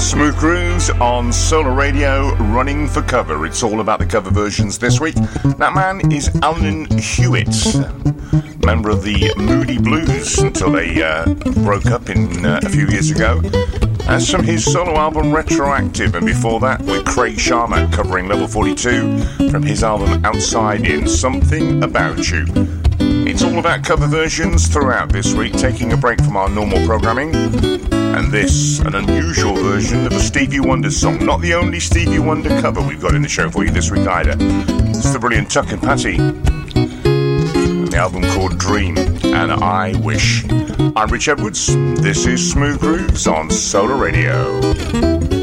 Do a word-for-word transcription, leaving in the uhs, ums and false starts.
Smooth Grooves on Solar Radio, running for cover. It's all about the cover versions this week. That man is Alan Hewitt, member of the Moody Blues until they uh, broke up in uh, a few years ago. That's from his solo album Retroactive, and before that with Craig Sharma covering Level forty-two from his album Outside In, Something About You. It's all about cover versions throughout this week, taking a break from our normal programming. And this, an unusual version of a Stevie Wonder song. Not the only Stevie Wonder cover we've got in the show for you this week either. It's the brilliant Tuck and Patty. And the album called Dream and I Wish. I'm Rich Edwards. This is Smooth Grooves on Solar Radio.